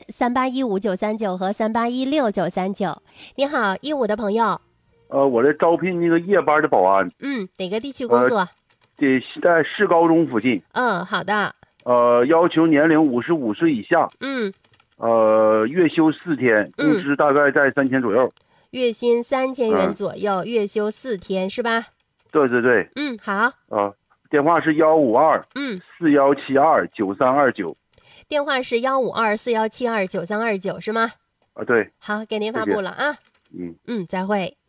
3815-939和3816-939。你好，义乌的朋友。 我在招聘那个夜班的保安。 哪个地区工作？ 在市高中附近。 好的。 要求年龄55岁以下。月休4天，工资大概在3000左右。 月薪3000元左右，月休4天是吧？ 对对对。 好。 电话是15241729329。 电话是15241729329是吗？ 对。 好，给您发布了啊。再会。